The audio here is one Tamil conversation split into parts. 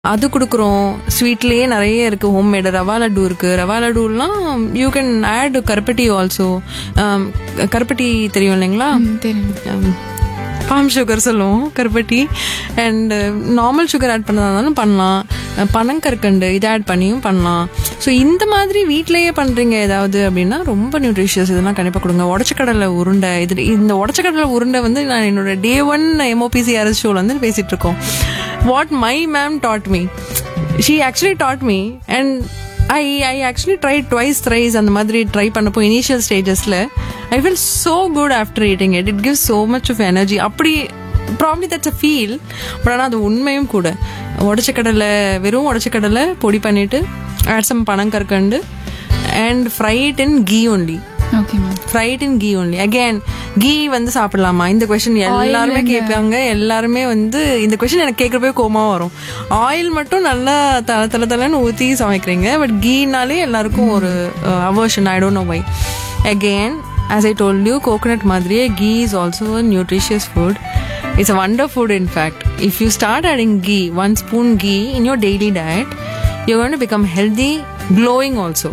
அது கொடுக்குறோம். ஸ்வீட்லேயே நிறைய இருக்கு. ஹோம்மேடு ரவா லட்டு இருக்கு. ரவா லட்டுலாம் யூ கேன் ஆட் கருப்பட்டி ஆல்சோ. கருப்பட்டி தெரியும் இல்லைங்களா? தெரியும். பாம் சுகர் சொல்லுவோம், கருப்பட்டி. அண்ட் நார்மல் சுகர் ஆட் பண்ணதாலும் பண்ணலாம். பனங்கற்கண்டு இதை ஆட் பண்ணியும் பண்ணலாம். ஸோ இந்த மாதிரி வீட்டிலேயே பண்ணுறீங்க ஏதாவது அப்படின்னா ரொம்ப நியூட்ரிஷியஸ். இதெல்லாம் கண்டிப்பாக கொடுங்க. உடச்சக்கடலை உருண்டை, இது இந்த உடச்சக்கடலை உருண்டை வந்து நான் என்னோட Day 1 MOPCRS ஷோவில் வந்து பேசிகிட்டு இருக்கோம். What my mam dot me, she actually dot me and I actually tried twice, thrice அந்த மாதிரி ட்ரை பண்ணப்போ initial ஸ்டேஜஸ்ல I feel so good after eating it. It gives so much of energy. அப்படி probably that's a feel. But ஆனால் அது உண்மையும் கூட. உடச்சக்கடலை, வெறும் உடச்சக்கடலை பொடி பண்ணிட்டு add some பனங்கற்கண்டு and fry it in ghee only. Okay ma'am. Fry it in ghee only. Again, ghee வந்து சாப்பிடலாமா? இந்த கொஸ்டின் எல்லாருமே கேட்பாங்க. எல்லாருமே வந்து இந்த கொஸ்டின் எனக்கு கேட்கறப்பே கோமா வரும். ஆயில் மட்டும் நல்லா தலை ஊற்றி சமைக்கிறீங்க, பட் கீனாலே எல்லாருக்கும் ஒரு aversion. I don't know why. Again, as I told you, coconut மாதிரியே ghee is also a nutritious food. It's a wonder food in fact. If you start adding ghee, 1 spoon ghee in your daily diet, you're going to become healthy, glowing also.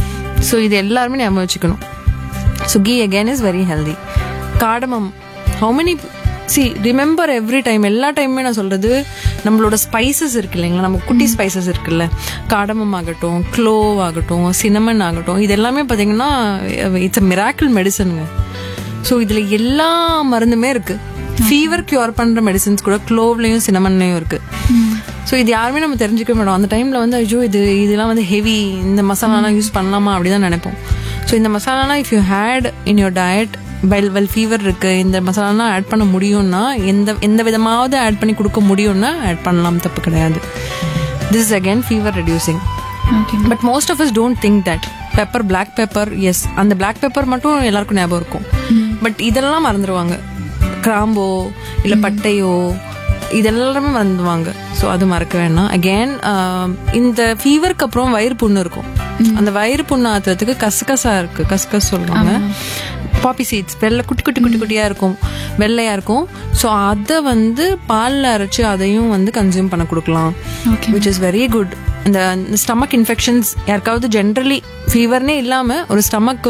So இது எல்லாருமே ஞாபகம் வச்சுக்கணும். So ghee again is very healthy. Cardamom, how many, see, remember every time, எல்லா டைமுமே நான் சொல்றது, நம்மளோட ஸ்பைசஸ் இருக்கு இல்லைங்களா, நம்ம குட்டி ஸ்பைசஸ் இருக்குல்ல, காடமம் ஆகட்டும், க்ளோவ் ஆகட்டும், சினமன் ஆகட்டும், இது எல்லாமே பார்த்தீங்கன்னா இட்ஸ் அ மிராக்கிள் மெடிசனுங்க. ஸோ இதில் எல்லா மருந்துமே இருக்கு. ஃபீவர் கியூர் பண்ணுற மெடிசன்ஸ் கூட க்ளோவ்லையும் சினமன்லையும் இருக்கு. ஸோ இது யாருமே நம்ம தெரிஞ்சுக்க மாட்டோம். அந்த டைமில் வந்து ஐயோ இதெல்லாம் வந்து ஹெவி, இந்த மசாலாலாம் யூஸ் பண்ணலாமா அப்படி தான் நினைப்போம். ஸோ இந்த மசாலாலாம் if you had in your diet, well fever இருக்கு, இந்த மசாலாலாம் ஆட் பண்ண முடியும்னா, எந்த விதமாவது ஆட் பண்ணி கொடுக்க முடியும்னா ஆட் பண்ணலாம், தப்பு கிடையாது. This is again fever reducing. But most of us don't think that. Pepper, black pepper, S, அந்த பிளாக் பெப்பர் மட்டும் எல்லாருக்கும் ஞாபகம் இருக்கும். பட் இதெல்லாம் மறந்துடுவாங்க. கிராம்போ இல்லை பட்டையோ இதெல்லாமே மறந்துடுவாங்க. ஸோ அது மறக்க வேணாம். அகேன் இந்த ஃபீவருக்கு அப்புறம் வயிறு புண்ணு இருக்கும். அந்த வயிறு புண்ணு ஆத்துறதுக்கு கசகசா இருக்கு, கசகஸ் சொல்லுவாங்க. பாப்பி சீட்ஸ் வெள்ளை குட்டி குட்டி குட்டி குட்டியா இருக்கும், வெள்ளையா இருக்கும். ஸோ அதை வந்து பாலில் அரைச்சு அதையும் வந்து கன்சியூம் பண்ண கொடுக்கலாம், விச் இஸ் வெரி குட். இந்த ஸ்டமக் இன்ஃபெக்ஷன்ஸ் யாருக்காவது ஜென்ரலி ஃபீவர்னே இல்லாம ஒரு ஸ்டமக்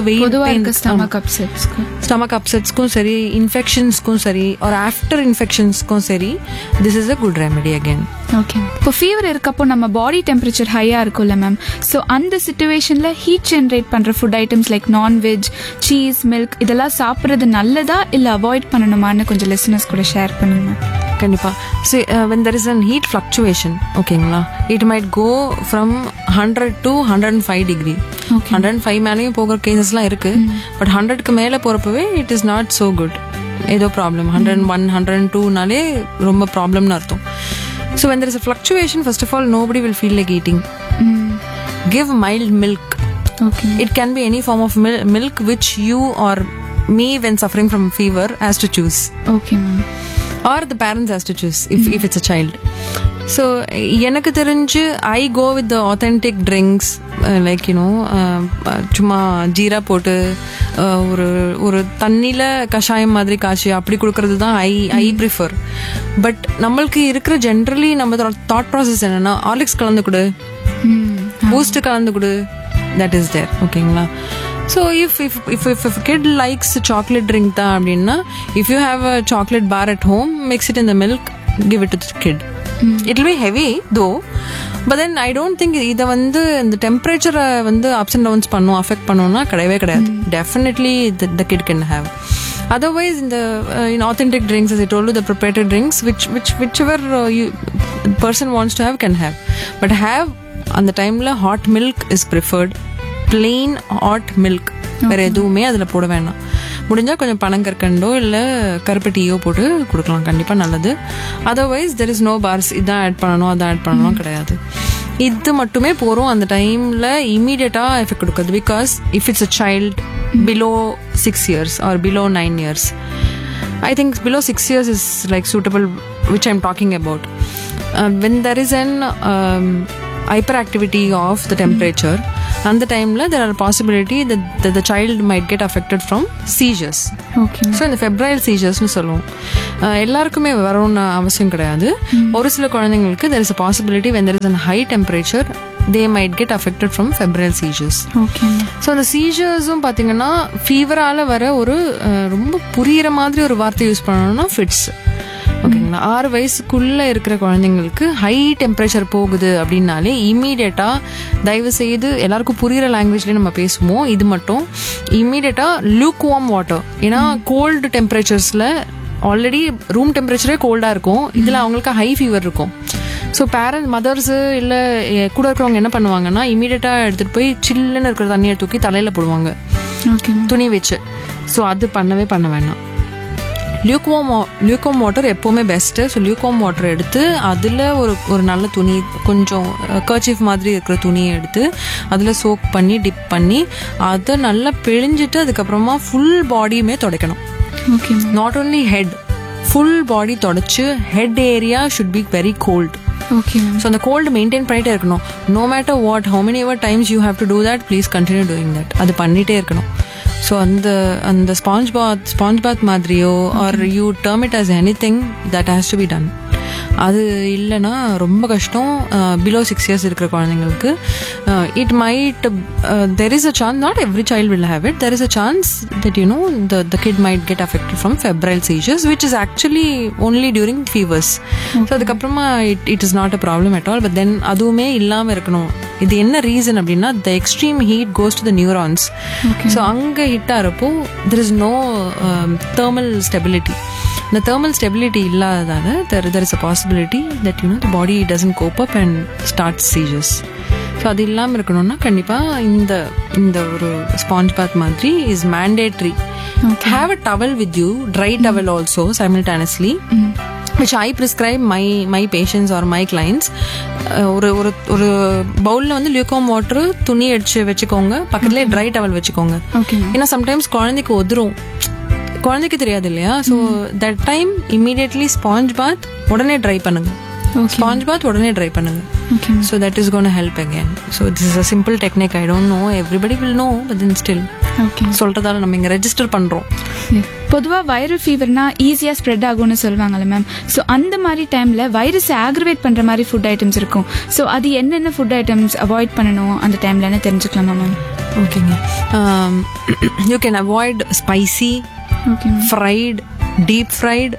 ஸ்டமக் அப்செட்ஸ்க்கும் சரி, இன்ஃபெக்ஷன்ஸ்க்கும் சரி, ஒரு ஆஃப்டர் இன்ஃபெக்ஷன்ஸ்க்கும் சரி, this is a good remedy again. Okay. இப்போ ஃபீவர் இருக்கப்போ நம்ம பாடி டெம்பரேச்சர் ஹையா இருக்கும்ல மேம், ஸோ அந்த சிச்சுவேஷன்ல ஹீட் ஜென்ரேட் பண்ற food items like non veg, cheese, milk இதெல்லாம் சாப்பிட்றது நல்லதா இல்லை அவாய்ட் பண்ணணுமான்னு கொஞ்சம் லிசனர்ஸ் கூட ஷேர் பண்ணுங்க. கண்டிப்பா. when there is an heat fluctuation, ஓகேங்களா, it might go from 100 to 105 degree. 105 மேலேயும் போகிற கேசஸ்லாம் இருக்கு. பட் 100க்கு மேலே போகிறப்பவே it is not so good. ஏதோ ப்ராப்ளம். 101, 102நாலே ரொம்ப ப்ராப்ளம்னு அர்த்தம். So when there is a fluctuation, first of all, nobody will feel like eating. Give mild milk. Okay. It can be any form of milk which you or me when suffering from fever has to choose. Okay, ma'am. Or the parents has to choose if it's a child. So எனக்கு தெரிஞ்சு I go with the authentic drinks, like you know, சும்மா ஜீரா போட்டு ஒரு தண்ணியில் கஷாயம் மாதிரி காய்ச்சி அப்படி கொடுக்கறது தான் ஐ ப்ரிஃபர். பட் நம்மளுக்கு இருக்கிற ஜென்ரலி நம்ம தாட் ப்ராசஸ் என்னன்னா, ஹார்லிக்ஸ் கலந்து கொடு, பூஸ்ட் கலந்து கொடு, that is there. ஓகேங்களா. So if a kid likes chocolate drink தான் அப்படின்னா, if you have a chocolate bar at home, mix it in the milk, give it to the kid. It will be heavy though, but then I don't think இதை வந்து இந்த டெம்பரேச்சரை வந்து ups and downs பண்ணும், அஃபெக்ட் பண்ணும்னா கிடையவே கிடையாது. Definitely the kid can have. Otherwise in authentic drinks, as I told you, the proprietary drinks whichever person wants to have can have, but have அந்த டைம்ல hot milk is preferred. plain hot milk, வேற எதுவுமே அதில் போட வேணாம். முடிஞ்சால் கொஞ்சம் பனங்கற்கண்டோ இல்லை கருப்பட்டியோ போட்டு கொடுக்கலாம், கண்டிப்பாக நல்லது. Otherwise there is no parse, இதான் ஆட் பண்ணணும் அதான் ஆட் பண்ணணும் கிடையாது. இது மட்டுமே போகிறோம். அந்த டைமில் இமீடியட்டாக எஃபெக்ட் கொடுக்குது. Because if it's a child below 6 years or below 9 years, I think below 6 years is like suitable, which I'm talking about. When there is an hyper activity of the temperature, அந்த டைமில் there are possibility that the child might get affected from seizures. Okay so இந்த ஃபெப்ரைல் சீஜர்ஸ்னு சொல்லுவோம். எல்லாருக்குமே வரும்னு அவசியம் கிடையாது. ஒரு சில குழந்தைங்களுக்கு there is a possibility when there is a high temperature they might get affected from febrile seizures. Okay so அந்த சீஜர்ஸும் பார்த்தீங்கன்னா ஃபீவரால் வர ஒரு ரொம்ப புரிகிற மாதிரி ஒரு வார்த்தை யூஸ் பண்ணணும்னா ஃபிட்ஸ். ஓகேங்களா, 6 வயசுக்குள்ள இருக்கிற குழந்தைங்களுக்கு ஹை டெம்பரேச்சர் போகுது அப்படின்னாலே இம்மீடியட்டா தயவு செய்து எல்லாருக்கும் புரியுற லாங்குவேஜ்லயே நம்ம பேசுவோம். இது மட்டும் இம்மீடியட்டா லூக் வார்ம் வாட்டர். ஏன்னா கோல்டு டெம்பரேச்சர்ஸ்ல ஆல்ரெடி ரூம் டெம்பரேச்சரே கோல்டா இருக்கும், இதுல அவங்களுக்கு ஹை ஃபீவர் இருக்கும். ஸோ பேரண்ட் மதர்ஸ் இல்லை கூட இருக்கிறவங்க என்ன பண்ணுவாங்கன்னா இம்மீடியட்டா எடுத்துட்டு போய் சில்லுன்னு இருக்கிற தண்ணியை தூக்கி தலையில போடுவாங்க துணி வச்சு. ஸோ அது பண்ணவே பண்ண வேணாம். லியூக்வார்ம் வாட்டர் எப்போவுமே பெஸ்ட்டு. ஸோ லியூக்வார்ம் வாட்டர் எடுத்து அதில் ஒரு நல்ல துணி, கொஞ்சம் கர்ச்சீஃப் மாதிரி இருக்கிற துணியை எடுத்து அதில் சோக் பண்ணி டிப் பண்ணி அதை நல்லா பிழிஞ்சிட்டு அதுக்கப்புறமா full பாடியுமே துடைக்கணும். Okay not only head, full body தொடச்சு head area should be very cold. Okay ma'am. So அந்த கோல்டு மெயின்டைன் பண்ணிட்டே இருக்கணும். No matter what how many ever times you have to do that, please continue doing that. அது பண்ணிட்டே இருக்கணும். ஸோ அந்த ஸ்பாஞ்ச் பாத் மாதிரியோ are you term it as anything that has to be done. அது இல்லைன்னா ரொம்ப கஷ்டம். பிலோ 6 years இருக்கிற குழந்தைங்களுக்கு it might there is a chance, not every child will have it, there is a chance that you know the kid might get affected from febrile seizures, which is actually only during fevers. So அதுக்கப்புறமா it is not a problem at all. But then அதுவுமே இல்லாமல் இருக்கணும். இது என்ன ரீசன் அப்படின்னா the extreme heat goes to the neurons. So அங்கே hit ஆகிறப்போ there is no thermal stability. இந்த thermal stability இல்லாததால there is a possibility that the body doesn't cope up and starts seizures. So அது இல்லாமல் இருக்கணும்னா கண்டிப்பாக இந்த ஒரு ஸ்பாஞ்ச் பாத் மாதிரி is mandatory. Have a towel with you, dry towel also simultaneously, which I prescribe my patients or my clients. ஒரு பவுல்ல வந்து லியூக்வார்ம் வாட்டர் துணி அடிச்சு வச்சுக்கோங்க, பக்கத்துலேயே ட்ரை டவல் வச்சுக்கோங்க. ஏன்னா சம்டைம்ஸ் குழந்தைக்கு ஒதுரும், குழந்தைக்கு தெரியாது இல்லையா. So that time immediately sponge பாத் உடனே ட்ரை பண்ணுங்க, ஸ்பாஞ்ச் பாத் உடனே ட்ரை பண்ணுங்க. So that is going to help again. So this is a simple technique. I don't know everybody will know, but then still சொல்றதால நம்ம இங்க ரெஜிஸ்டர் பண்றோம். பொதுவாக வைரல் ஃபீவர்னா ஈஸியாக ஸ்ப்ரெட் ஆகும்னு சொல்லுவாங்கல்ல மேம். ஸோ அந்த மாதிரி டைமில் வைரஸை ஆக்ரிவேட் பண்ணுற மாதிரி ஃபுட் ஐட்டம்ஸ் இருக்கும். ஸோ அது என்னென்ன ஃபுட் ஐட்டம்ஸ் அவாய்ட் பண்ணணும் அந்த டைம்லன்னு தெரிஞ்சுக்கலாமா மேம்? ஓகேங்க, you can avoid spicy, fried, deep fried,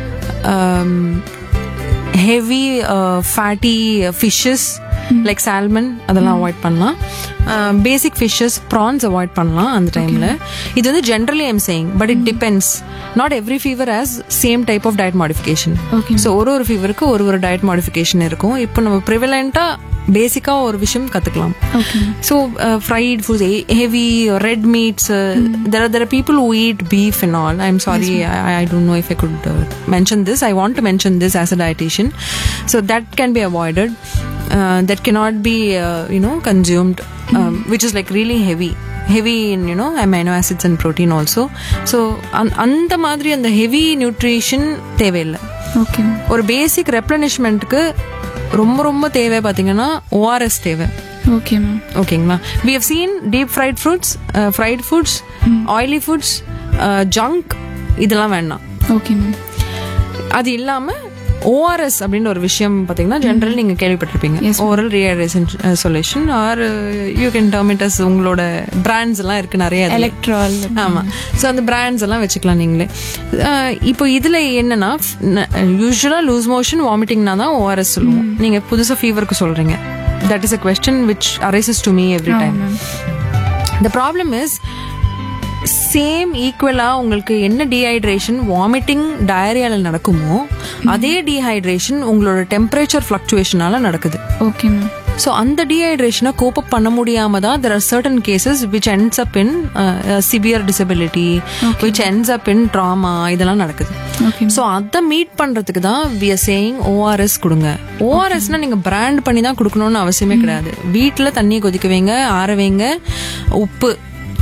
heavy fatty fishes like salmon அதெல்லாம் அவாய்ட் பண்ணலாம். பேசிக் ஃபிஷஸ், ப்ரான்ஸ் அவாய்ட் பண்ணலாம் அந்த டைம்ல. இது வந்து generally I'm saying, but it depends. Not every fever has same type of diet modification. So ஒரு ஃபீவருக்கு ஒரு டயட் மாடிஃபிகேஷன் இருக்கும். இப்போ நம்ம ப்ரிவலண்டா பேசிக்கா ஒரு விஷயம் கத்துக்கலாம். So fried foods, heavy red meets, there are people who eat beef and all. I'm sorry, I don't know if I could mention this. I want to mention this as a dietitian. So that can be avoided. That cannot be consumed, which is like really heavy in amino acids and protein also. So அந்த மாதிரி அந்த ஹெவி நியூட்ரிஷன் தேவையில்லை. ஒரு பேசிக் ரெப்ளனிஷ்மெண்ட்க்கு ரொம்ப ரொம்ப தேவை பார்த்தீங்கன்னா ORS தேவை. ஓகேங்களா, we have seen deep fried fruits, fried foods, oily foods, junk, இதெல்லாம் வேண்டாம். அது இல்லாம ORS அப்படின்ற ஒரு விஷயம் பார்த்தீங்கன்னா ஜென்ரல் நீங்க கேள்விப்பட்டிருப்பீங்க, oral rehydration solution, are you can term it as உங்களோட பிராண்ட்ஸ் எல்லாம் இருக்கு நிறைய, எலக்ட்ரால். ஆமா, ஸோ அந்த பிராண்ட்ஸ் எல்லாம் வச்சுக்கலாம் நீங்களே. இப்போ இதுல என்னன்னா யூஸ்வலா லூஸ் மோஷன், வாமிட்டிங்னா தான் ORS சொல்லுவோம். நீங்க புதுசா ஃபீவருக்கு சொல்றீங்க. That is a question which arises to me every time. The problem is same ஈக்குவலா உங்களுக்கு என்ன டீஹைட்ரேஷன், வாமிட்டிங், டயரியால நடக்குமோ அதே டீஹைட்ரேஷன் உங்களோட டெம்பரேச்சர் ஃபிளக்சுவேஷனால நடக்குது. Okay ma'am. ஸோ அந்த டீஹைட்ரேஷனை கோப் அப் பண்ண முடியாம தான் there are certain cases which ends up in severe disability, which ends up in trauma, இதெல்லாம் நடக்குது. ஸோ அதை மீட் பண்றதுக்கு தான் we are saying ORS கொடுங்க. ORSனா நீங்க பிராண்ட் பண்ணி தான் கொடுக்கணும்னு அவசியமே கிடையாது. வீட்டுல தண்ணியை கொதிக்க வைங்க, ஆற வைங்க, உப்பு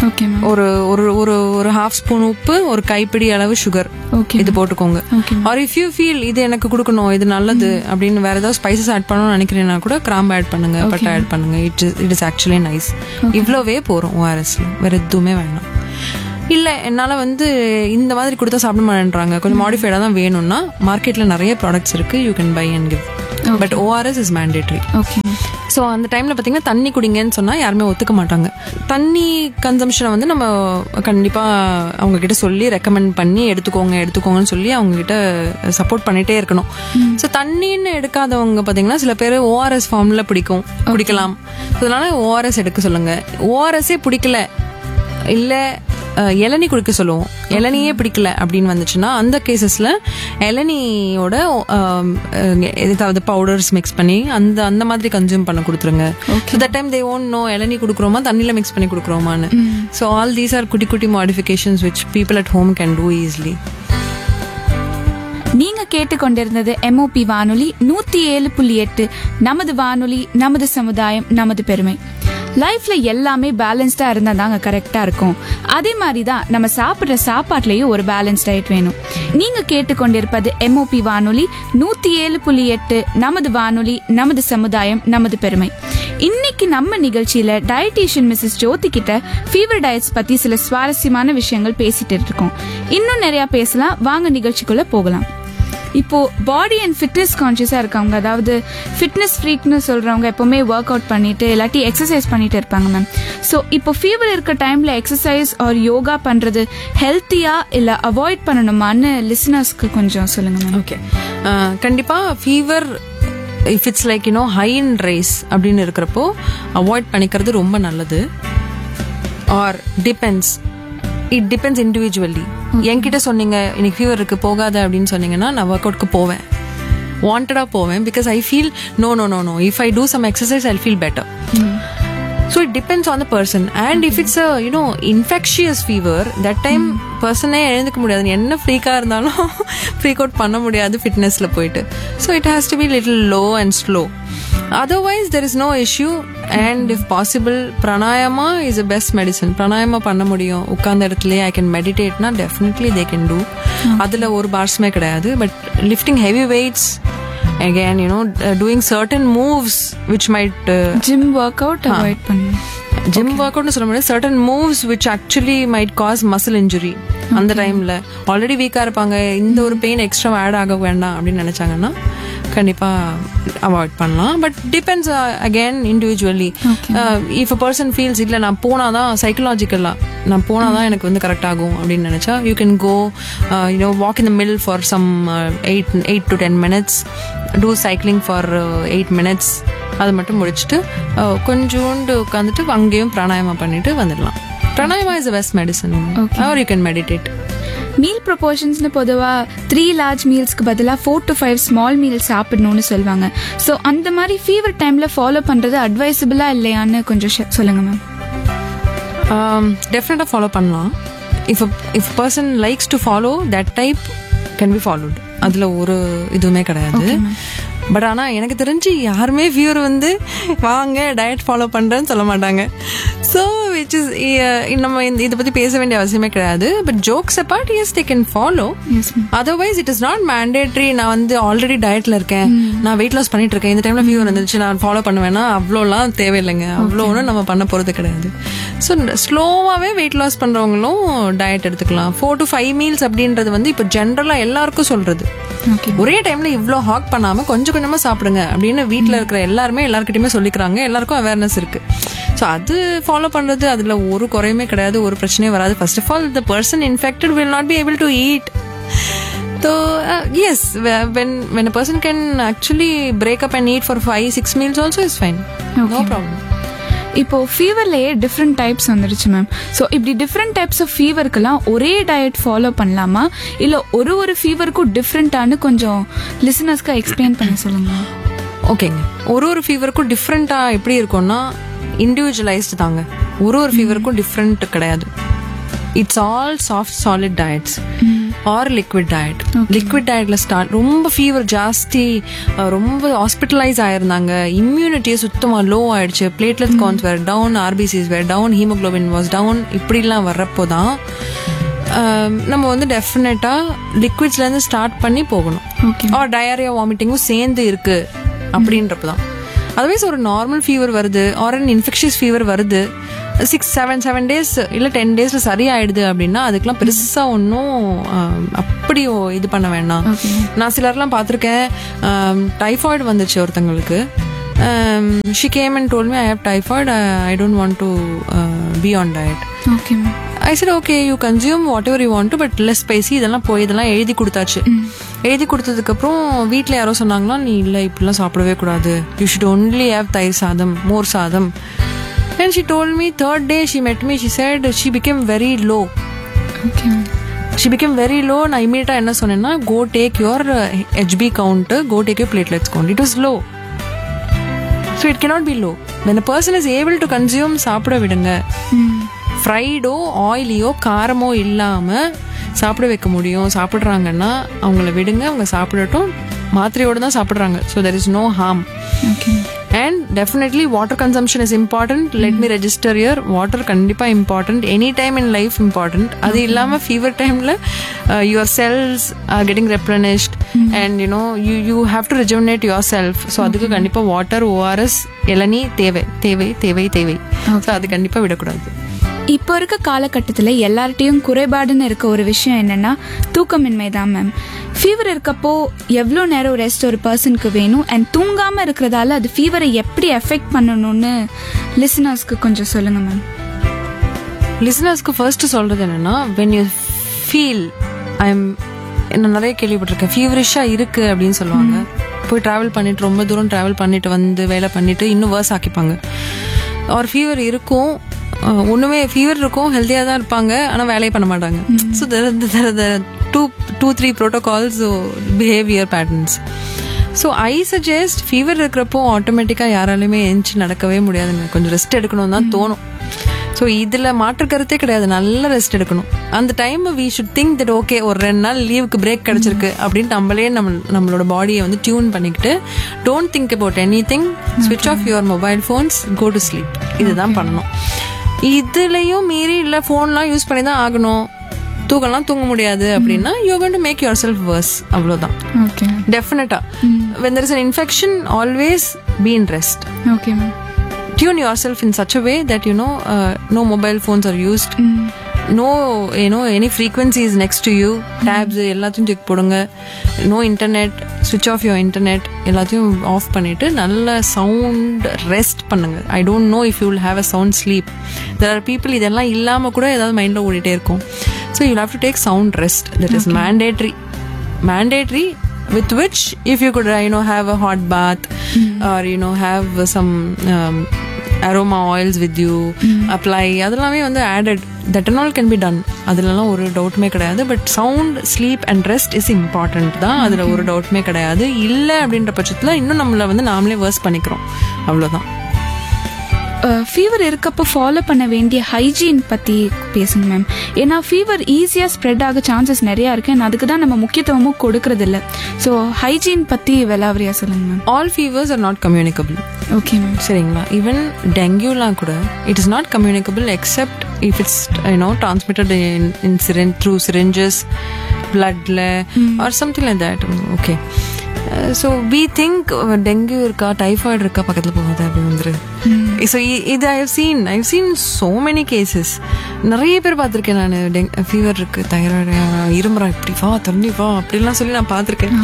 ஓகே மேம். ஒரு ஒரு ஒரு ஒரு ஹாஃப் ஸ்பூன் உப்பு, ஒரு கைப்பிடி அளவு சுகர், ஓகே இது போட்டுக்கோங்க. ஆர் இஃப் யூ ஃபீல் இது எனக்கு கொடுக்கணும், இது நல்லது அப்படின்னு வேற ஏதாவது ஸ்பைசஸ் ஆட் பண்ணணும்னு நினைக்கிறீங்கன்னா கூட கிராம்பு ஆட் பண்ணுங்க, பட்டை ஆட் பண்ணுங்க. It is actually nice. இவ்வளோவே போறோம் ஓஆர்எஸ்ல, வேற எதுவுமே வேண்டாம். இல்ல என்னால வந்து இந்த மாதிரி கொடுத்தா சாப்பிட மாட்டேன்றாங்க, கொஞ்சம் மாடிஃபைடா தான் வேணும்னா மார்க்கெட்ல நிறைய ப்ராடக்ட்ஸ் இருக்கு, you can buy and give. But ORS is mandatory. Okay. So அந்த டைம்ல பாத்தீங்கன்னா தண்ணி குடிங்கன்னு சொன்னா யாருமே ஒத்துக்க மாட்டாங்க. தண்ணி கன்சம்ஷனை வந்து நம்ம கண்டிப்பா அவங்க கிட்ட சொல்லி ரெக்கமெண்ட் பண்ணி எடுத்துக்கோங்கன்னு சொல்லி அவங்க கிட்ட சப்போர்ட் பண்ணிட்டே இருக்கணும். ஸோ தண்ணின்னு எடுக்காதவங்க பாத்தீங்கன்னா சில பேர் ஓஆர்எஸ் ஃபார்ம்ல குடிக்கலாம். அதனால ஓஆர்எஸ் எடுக்க சொல்லுங்க. ஓஆர்எஸ்ஸே பிடிக்கல, இல்ல இளநீ குடிக்க சொல்லுவோம், இளநியே பிடிக்கல அப்படின்னு வந்துச்சுன்னா அந்த கேசஸ்ல இளநியோட ஏதாவது பவுடர்ஸ் மிக்ஸ் பண்ணி அந்த மாதிரி கன்சியூம் பண்ண கொடுத்துருங்க. So that time they won't no இளநீ கொடுக்குறோமா தண்ணியில மிக்ஸ் பண்ணி கொடுக்குறோமான்னு. ஸோ ஆல் தீஸ் ஆர் குட்டி குட்டி modifications which people at home can do easily. நீங்க கேட்டுக்கொண்டிருந்தது எம்ஓபி வானொலி 107.8. நமது வானொலி, நமது சமுதாயம், நமது பெருமை. லைஃப்ல எல்லாமே பேலன்ஸ்டா இருந்தா தாங்க கரெக்டா இருக்கும். அதே மாதிரி தான் நம்ம சாப்பிடுற சாப்பாட்டுலயும் ஒரு பேலன்ஸ் டயட் வேணும். நீங்க கேட்டுக்கொண்டிருப்பது எம்ஓபி வானொலி 107.8. நமது வானொலி, நமது சமுதாயம், நமது பெருமை. இன்னைக்கு நம்ம நிகழ்ச்சியில டயட்டீஷியன் மிஸ்ஸஸ் ஜோதி கிட்ட ஃபீவர் டயட்ஸ் பத்தி சில சுவாரஸ்யமான விஷயங்கள் பேசிட்டு இருக்கோம். இன்னும் நிறைய பேசலாம், வாங்க நிகழ்ச்சிக்குள்ள போகலாம். இப்போ பாடி அண்ட் ஃபிட்னஸ் கான்சியஸா இருக்கவங்க, அதாவது ஃபிட்னஸ் ஃப்ரீக்னு சொல்றவங்க எப்பவுமே ஒர்க் அவுட் பண்ணிட்டு இல்லாட்டி எக்ஸசைஸ் பண்ணிட்டு இருப்பாங்க மேம். ஸோ இப்போ ஃபீவர் இருக்க டைம்ல எக்ஸசைஸ் ஆர் யோகா பண்றது ஹெல்த்தியா இல்ல அவாய்ட் பண்ணணுமான்னு லிசனர்ஸ்க்கு கொஞ்சம் சொல்லுங்க மேம். ஓகே, கண்டிப்பா fever if it's like high in rice அப்படின்னு இருக்கிறப்போ அவாய்ட் பண்ணிக்கிறது ரொம்ப நல்லது. R it depends individually. என்கிட்ட சொன்னீங்க இன்னைக்கு ஃபீவர் இருக்கு போகாத அப்படின்னு சொன்னீங்கன்னா நான் ஒர்க் அவுட்க்கு போவேன், வாண்டடா போவேன். Because I feel know if I two some exercise I feel better. So it depends on the person. And if it's a infectious fever, that time personே எழுந்துக்க முடியாது, என்ன ஃப்ரீக்கா இருந்தாலும் ஃப்ரீக் அவுட் பண்ண முடியாது ஃபிட்னஸ்ல போயிட்டு. So it has to be little low and slow. Otherwise there is no issue. And if possible pranayama is the best medicine. pranayama பண்ண முடியும் உட்கார்ந்த இடத்துலயே. I can meditate na, definitely they can do. அதுல ஒரு பார்ஸ்மே கிடையாது. But lifting heavy weights, again doing certain moves which might gym workout avoid பண்ணு. gym workout னு சொல்ல முடியாது, certain moves which actually might cause muscle injury. அந்த டைம்ல ஆல்ரெடி வீக்கா இருப்பாங்க, இந்த ஒரு பெயின் எக்ஸ்ட்ரா ஆட் ஆக வேண்டாம் அப்படின்னு நினைச்சாங்கன்னா கண்டிப்பா அவாய்ட் பண்ணலாம். But depends again individually. If a person feels இல்ல நான் போனாதான் சைக்கலாஜிக்கலா நான் போனாதான் எனக்கு வந்து கரெக்ட் ஆகும் அப்படின்னு நினைச்சா you can go walk in the mill for some 8 to 10 minutes, two cycling for 8 minutes. அது மட்டும் முடிச்சுட்டு கொஞ்சோண்டு உட்காந்துட்டு அங்கேயும் பிராணாயாமம் பண்ணிட்டு வந்துடலாம். Pranayama is the best medicine. Are you can meditate. Meal ப்ரொபோர்ஷன்ஸ்னு பொதுவாக 3 large மீல்ஸ்க்கு பதிலாக 4 to 5 ஸ்மால் மீல்ஸ் சாப்பிடணும்னு சொல்லுவாங்க. ஸோ அந்த மாதிரி ஃபீவர் டைம்ல ஃபாலோ பண்றது அட்வைசபிளா இல்லையான்னு கொஞ்சம் சொல்லுங்க மேம். டெஃபினட்டா ஃபாலோ பண்ணலாம். If person likes to follow that type can be followed. அதுல ஒரு இதுவுமே கிடையாது. பட் ஆனா எனக்கு தெரிஞ்சு யாருமே ஃபீவர் வந்து வாங்க டயட் ஃபாலோ பண்றேன்னு சொல்ல மாட்டாங்க. ஸோ விச் இஸ் நம்ம இதை பத்தி பேச வேண்டிய அவசியமே கிடையாது. But jokes abort, yes they can follow. Otherwise it is not mandatory. நான் வந்து ஆல்ரெடி டயட்ல இருக்கேன், நான் வெயிட் லாஸ் பண்ணிட்டு இருக்கேன், இந்த டைம்ல ஃபீவர் வந்துருச்சு நான் ஃபாலோ பண்ணுவேன்னா அவ்வளோலாம் தேவையில்லைங்க. அவ்வளோ ஒன்றும் நம்ம பண்ண போறது கிடையாது. ஸோ ஸ்லோவாவே வெயிட் லாஸ் பண்றவங்களும் டயட் எடுத்துக்கலாம். 4 to 5 மீல்ஸ் அப்படின்றது வந்து இப்போ ஜென்ரலா எல்லாருக்கும் சொல்றது. ஒரே டைம்ல இவ்ளோ ஹாக் பண்ணாம கொஞ்சம் கொஞ்சமா சாப்பிடுங்க அப்படின்னு வீட்டுல இருக்கிற எல்லாருமே எல்லார்கிட்டயுமே சொல்லிக்கிறாங்க. எல்லாருக்கும் அவேர்னஸ் இருக்கு. ஸோ அது ஃபாலோ பண்றது அதுல ஒரு குறையுமே கிடையாது, ஒரு பிரச்சனையும் வராது. First of all the person infected will not be able to eat. So yes, when a person can actually break up and eat for 5-6 meals also is fine. No problem. இப்போ ஃபீவர்லயே டிஃப்ரெண்ட் டைப்ஸ் வந்துருச்சு மேம். ஸோ இப்படி டிஃப்ரெண்ட் டைப்ஸ் ஆஃப் ஃபீவருக்கெல்லாம் ஒரே டயட் ஃபாலோ பண்ணலாமா, இல்லை ஒரு ஃபீவருக்கும் டிஃப்ரெண்டானு கொஞ்சம் லிசனர்ஸ்க்கு எக்ஸ்பிளைன் பண்ண சொல்லுங்க. ஓகேங்க, ஒரு ஃபீவருக்கும் டிஃப்ரெண்டா எப்படி இருக்கும்னா இண்டிவிஜுவலைஸ்டு தாங்க. ஒரு ஃபீவருக்கும் டிஃப்ரெண்ட் கிடையாது. It's all soft solid diets R liquid diet. Liquid டயட்ல ஸ்டார்ட் ரொம்ப ஃபீவர் ஜாஸ்தி, ரொம்ப ஹாஸ்பிட்டலைஸ் ஆயிருந்தாங்க, இம்யூனிட்டியே சுத்தமா லோ ஆயிடுச்சு, platelet counts where down, RPCs where down, haemoglobin was down, இப்படிலாம் வர்றப்போதான் நம்ம வந்து டெஃபினட்டா லிக்விட்ஸ்ல இருந்து ஸ்டார்ட் பண்ணி போகணும். ஆர் டயரியா வாமிட்டிங்கும் சேர்ந்து இருக்கு அப்படின்றப்பதான். அதர்வைஸ் ஒரு நார்மல் ஃபீவர் வருது ஆர் அன் இன்ஃபெக்ஷியஸ் ஃபீவர் வருது, 6-7 days இல்ல 10 daysல சரியாயிடுது அப்படின்னா அதுக்கெல்லாம் பெருசா ஒன்னும் அப்படி இது பண்ண வேண்டாம். நான் சிலர்லாம் பார்த்திருக்கேன், டைஃபாய்டு வந்துச்சு ஒருத்தங்களுக்கு. she came and told me I have typhoid, I don't want to be on diet. Okay. I said okay, you consume whatever you want to, but less spicy. இதெல்லாம் எழுதி கொடுத்தாச்சு. எழுதி கொடுத்ததுக்கு அப்புறம் வீட்ல யாரோ சொன்னாங்களா, நீ இல்ல இப்படிலாம் சாப்பிடவே கூடாது, you should only have தயிர் சாதம், மோர் சாதம். And she told me, third day she met me, she said she became very low. Okay. She became very low. நான் immediately என்ன சொன்னேன்னா, go take your HB count, go take your platelets count. It was low. So it cannot be low. When a person is able to consume, சாப்பிட விடுங்க. ஃப்ரைடோ ஆயிலியோ காரமோ இல்லாம சாப்பிட வைக்க முடியும், சாப்பிடுறாங்கன்னா அவங்கள விடுங்க, அவங்க சாப்பிடட்டும். மாத்திரையோட தான் சாப்பிடுறாங்க. So there is no harm. Okay. And definitely water consumption is important. Let me register here. Water கண்டிப்பா important. Any time in life important. அது இல்லாம fever timeல your cells are getting replenished and you have to rejuvenate yourself. So அதுக்கு கண்டிப்பா water, ORS, இளநீ தேவை. So அது கண்டிப்பா விடக்கூடாது. இப்போ இருக்க காலகட்டத்தில் எல்லார்ட்டையும் குறைபாடுன்னு இருக்க ஒரு விஷயம் என்னன்னா தூக்கமின்மை தான் மேம். ஃபீவர் இருக்கப்போ எவ்வளோ நேரம் ரெஸ்ட் ஒரு பர்சனுக்கு வேணும் அண்ட் தூங்காமல் இருக்கிறதால அது ஃபீவரை எப்படி எஃபெக்ட் பண்ணணும்னு லிசனர்ஸ்க்கு கொஞ்சம் சொல்லுங்க மேம். லிசனர்ஸ்க்கு ஃபர்ஸ்ட் சொல்றது என்னன்னா, when you feel நான் நிறைய கேள்விப்பட்டிருக்கேன், ஃபீவரிஷா இருக்கு அப்படின்னு சொல்லுவாங்க. போய் டிராவல் பண்ணிட்டு ரொம்ப தூரம் டிராவல் பண்ணிட்டு வந்து வேலை பண்ணிட்டு இன்னும் வேர்ஸ் ஆக்கிப்பாங்க. ஒரு ஃபீவர் இருக்கும், ஒண்ணுமே ஃபீவர் இருக்கும், ஹெல்த்தியா தான் இருப்பாங்க, ஆனா வேலையை பண்ண மாட்டாங்க. So two, 3 protocols, behavior patterns. So I suggest fever இருக்கிறப்போ ஆட்டோமேட்டிக்கா யாராலுமே எஞ்சி நடக்கவே முடியாதுங்க, கொஞ்சம் ரெஸ்ட் எடுக்கணும் தான் தோணும். ஸோ இதுல மாற்று கருத்தே கிடையாது, நல்ல ரெஸ்ட் எடுக்கணும். அந்த time we should think that okay, ஒரு 2 நாள் லீவுக்கு பிரேக் கிடைச்சிருக்கு அப்படின்னு நம்மளே நம்மளோட பாடியை வந்து டியூன் பண்ணிக்கிட்டு, டோன்ட் திங்க் அபவுட் எனிதிங், ஸ்விட்ச் of your mobile phones, go to sleep. இதுதான் பண்ணணும். இதுலயும் மீறி இல்ல போன்லாம் யூஸ் பண்ணி தான் ஆகணும், தூங்கலாம் தூங்க முடியாது அப்படின்னா you are going to make your self verse. அவ்வளவுதான். ஓகே. டெஃபினட்டா when there is an infection, always be in rest. Okay ma'am. Tune yourself in such a way that no mobile phones are used. No any frequencies next to you. Tabs எல்லாத்தையும் செக் போடுங்க. No internet, switch off your internet, எல்லாத்தையும் ஆஃப் பண்ணிட்டு நல்ல சவுண்ட் ரெஸ்ட் பண்ணுங்க. I don't know if you will have a sound sleep. There are people இதெல்லாம் இல்லாம கூட ஏதாவது மைண்ட்ல ஓடிட்டே இருக்கும். So you'll have to take sound rest. That is mandatory, with which if you could have a hot bath or have some aroma oils with you, apply, அதெல்லாமே வந்து added, that and all can be done. அதுலலாம் ஒரு டவுட்மே கிடையாது. But sound, sleep and rest is important தான், அதுல ஒரு டவுட்மே கிடையாது. இல்லை அப்படின்ற பட்சத்துல இன்னும் நம்மள வந்து நாமளே வேர்ஸ் பண்ணிக்கிறோம், அவ்வளவுதான். ஃபீவர் இருக்கப்போ ஃபாலோ பண்ண வேண்டிய ஹைஜீன் பற்றி பேசுங்க மேம். ஏன்னா ஃபீவர் ஈஸியாக ஸ்ப்ரெட் ஆக சான்சஸ் நிறையா இருக்கு, அதுக்கு தான் நம்ம முக்கியத்துவமும் கொடுக்கறது இல்லை. ஸோ ஹைஜீன் பற்றி விலாவரியா சொல்லுங்க ma'am. All fevers R not communicable. Okay ma'am. சரிங்களா. ஈவன் டெங்குலாம் கூட it is not communicable accept if it's transmitted through syringes, bloodல or something like that. Okay. So we think dengue இருக்கா, டைஃபாய்டு இருக்கா, பக்கத்துல போகாத அப்படி வந்துரு. So இது I've seen so many cases. நிறைய பேர் பார்த்திருக்கேன் நான், ஃபீவர் இருக்கு, தைராய்டு, இருமுறா, இப்படி வா தண்ணி வா அப்படிலாம் சொல்லி நான் பார்த்திருக்கேன்.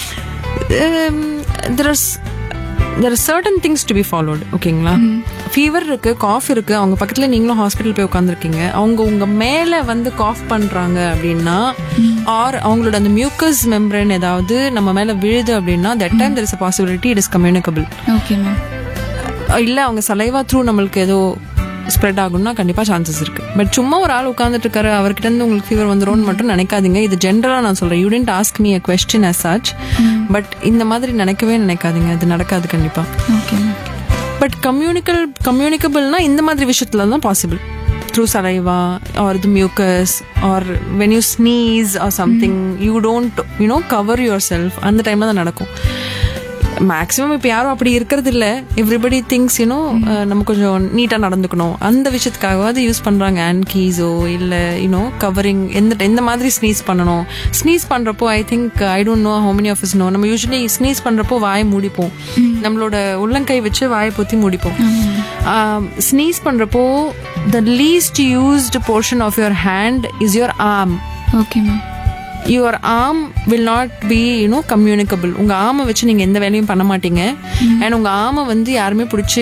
there are certain things to be followed. ஓகேங்களா. ஃபீவர் இருக்கு, காஃப் இருக்கு, அவங்க பக்கத்துல நீங்களும் ஹாஸ்பிட்டல் போய் உட்காந்துருக்கீங்க, அவங்க உங்க மேல வந்து காஃப் பண்றாங்க அப்படின்னா, ஆர் அவங்களோட அந்த மியூக்கஸ் மெம்பரேன் ஏதாவது நம்ம மேல விழுது அப்படின்னா, that time there is a possibility it is communicable. Okay ma'am. இல்ல அவங்க சலைவா த்ரூ நம்மளுக்கு ஏதோ ஸ்ப்ரெட் ஆகும்னா கண்டிப்பா சான்சஸ் இருக்கு. பட் சும்மா ஒரு ஆள் உட்கார்ந்துட்டு இருக்காரு, அவர்கிட்ட இருந்து உங்களுக்கு ஃபீவர் வந்துரும்னு மட்டும் நினைக்காதீங்க. இது ஜென்ரலா நான் சொல்றேன். You didn't ask me a question as such, but இந்த மாதிரி நினைக்காதீங்க, அது நடக்காது கண்டிப்பா. ஓகே. பட் கம்யூனிகபிள்னா இந்த மாதிரி விஷயத்துல தான் possible. through saliva or the mucus, or when you sneeze or something, you don't, cover yourself. அந்த டைம்ல தான் நடக்கும். மேக்ஸிமம் இப்போ யாரும் அப்படி இருக்கிறது இல்லை. எவ்ரிபடி திங்ஸ் நம்ம கொஞ்சம் நீட்டாக நடந்துக்கணும், அந்த விஷயத்துக்காகவாது யூஸ் பண்ணுறாங்க. ஹேண்ட் கீஸோ இல்லை கவரிங், எந்த மாதிரி ஸ்னீஸ் பண்ணணும். ஸ்னீஸ் பண்ணுறப்போ I think I don't know how many of is no, நம்ம யூஸ்வலி ஸ்னீஸ் பண்ணுறப்போ வாயை மூடிப்போம், நம்மளோட உள்ளங்கை வச்சு வாயை பொத்தி மூடிப்போம். ஸ்னீஸ் பண்ணுறப்போ the least used portion of your hand is your arm. Okay ma'am. Your arm will not be communicable. உங்க ஆர்மை வச்சு நீங்க எந்த வேலையும் பண்ண மாட்டீங்க. அண்ட் உங்க ஆர்மை வந்து யாருமே பிடிச்சி